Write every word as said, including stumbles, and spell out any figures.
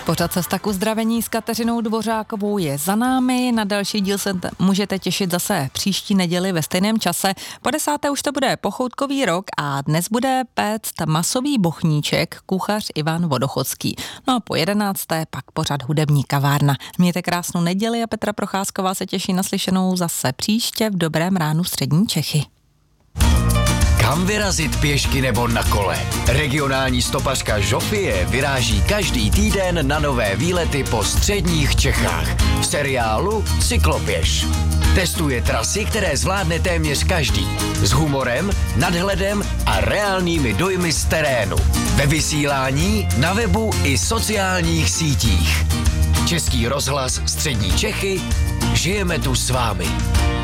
Pořad Cesta k uzdravení s Kateřinou Dvořákovou je za námi. Na další díl se t- můžete těšit zase příští neděli ve stejném čase. Po desáté už to bude pochoutkový rok a dnes bude péct masový bochníček kuchař Ivan Vodochodský. No a po jedenácté pak pořad hudební kavárna. Mějte krásnou neděli a Petra Procházková se těší na slyšenou zase příště v Dobrém ránu střední Čechy. Kam vyrazit pěšky nebo na kole? Regionální stopařka Žofie vyráží každý týden na nové výlety po středních Čechách v seriálu Cyklopěš. Testuje trasy, které zvládne téměř každý. S humorem, nadhledem a reálnými dojmy z terénu. Ve vysílání, na webu i sociálních sítích. Český rozhlas Střední Čechy, žijeme tu s vámi.